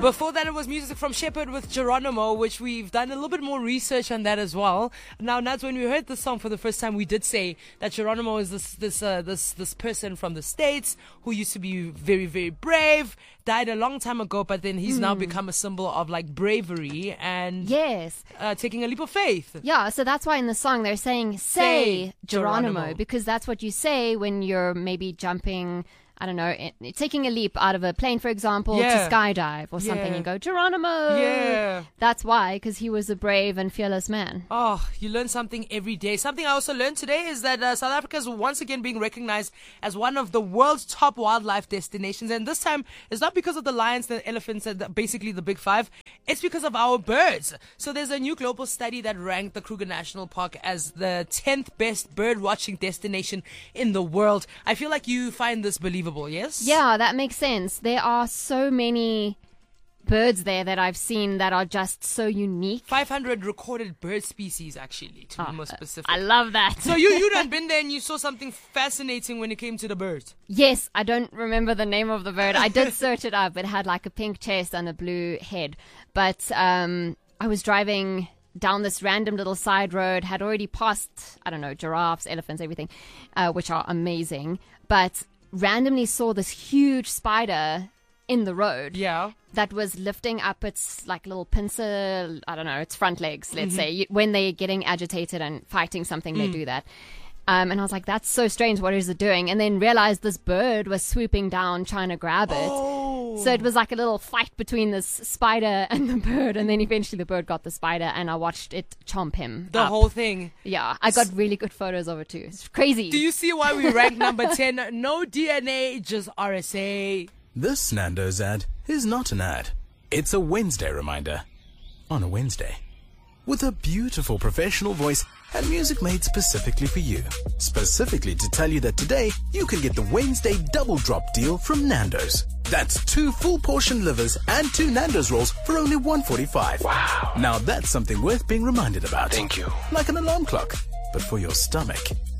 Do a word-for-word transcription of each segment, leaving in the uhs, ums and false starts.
Before that, it was music from Shepherd with Geronimo, which we've done a little bit more research on that as well. Now, Nads, when we heard the song for the first time, we did say that Geronimo is this this uh, this this person from the States who used to be very, very brave, died a long time ago, but then he's mm. now become a symbol of like bravery and yes, uh, taking a leap of faith. Yeah, so that's why in the song they're saying, say, say Geronimo, Geronimo, because that's what you say when you're maybe jumping, I don't know, taking a leap out of a plane, for example, yeah. to skydive or something. Yeah. You go, Geronimo. Yeah. That's why, because he was a brave and fearless man. Oh, you learn something every day. Something I also learned today is that uh, South Africa is once again being recognized as one of the world's top wildlife destinations. And this time, it's not because of the lions, the elephants, and the, basically the big five. It's because of our birds. So there's a new global study that ranked the Kruger National Park as the tenth best bird watching destination in the world. I feel like you find this believable. Yes? Yeah, that makes sense. There are so many birds there that I've seen that are just so unique. five hundred recorded bird species, actually, to oh, be more specific. I love that. So you, you done been there and you saw something fascinating when it came to the birds. Yes, I don't remember the name of the bird. I did search it up. It had like a pink chest and a blue head. But um, I was driving down this random little side road, had already passed, I don't know, giraffes, elephants, everything, uh, which are amazing. But randomly saw this huge spider in the road. Yeah. That was lifting up its like little pincer, I don't know, its front legs, let's mm-hmm. say. When they're getting agitated and fighting something, mm. they do that. Um, and I was like, that's so strange. What is it doing? And then realized this bird was swooping down trying to grab it. Oh. So it was like a little fight between this spider and the bird. And then eventually the bird got the spider and I watched it chomp him The up. whole thing. Yeah, I got really good photos of it too. It's crazy. Do you see why we rank number ten? No D N A, just R S A. This Nando's ad is not an ad. It's a Wednesday reminder. On a Wednesday. With a beautiful professional voice and music made specifically for you. Specifically to tell you that today you can get the Wednesday double drop deal from Nando's. That's two full portion livers and two Nando's rolls for only one forty-five. Wow. Now that's something worth being reminded about. Thank you. Like an alarm clock, but for your stomach.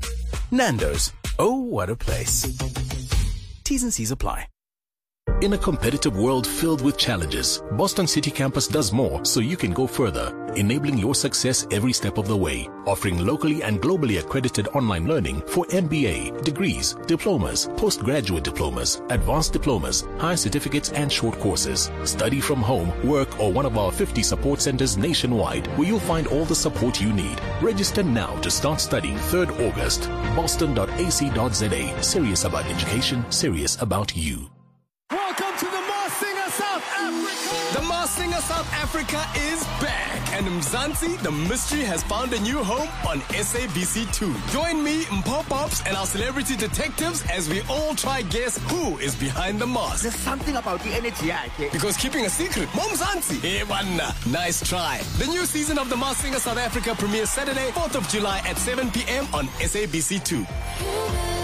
Nando's. Oh, what a place. T's and C's apply. In a competitive world filled with challenges, Boston City Campus does more so you can go further, enabling your success every step of the way, offering locally and globally accredited online learning for M B A, degrees, diplomas, postgraduate diplomas, advanced diplomas, higher certificates and short courses. Study from home, work or one of our fifty support centers nationwide where you'll find all the support you need. Register now to start studying third August. boston dot a c dot z a. Serious about education, serious about you. Welcome to the Masked Singer South Africa. The Masked Singer South Africa is back, and Mzansi, the mystery, has found a new home on S A B C two. Join me, Mpho Pops, and our celebrity detectives as we all try guess who is behind the mask. There's something about the energy, okay? Because keeping a secret, Mom Mzansi. Hey, wanna. Nice try. The new season of the Masked Singer South Africa premieres Saturday, fourth of July at seven p.m. on S A B C two.